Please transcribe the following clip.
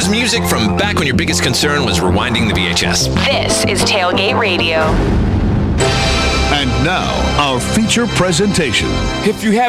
There's music from back when your biggest concern was rewinding the VHS. This is Tailgate Radio. And now, our feature presentation. If you have